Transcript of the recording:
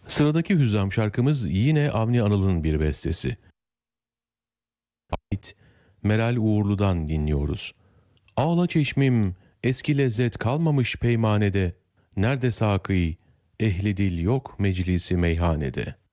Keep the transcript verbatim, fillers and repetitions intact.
Sıradaki Hüzzam şarkımız yine Avni Anıl'ın bir bestesi. Ait Meral Uğurlu'dan dinliyoruz. Ağla çeşmim, eski lezzet kalmamış peymanede. Nerede sakî, ehli dil yok meclisi meyhanede.